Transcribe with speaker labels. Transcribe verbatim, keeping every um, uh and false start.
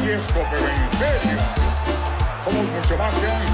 Speaker 1: riesgo, pero en serio. Somos mucho más que un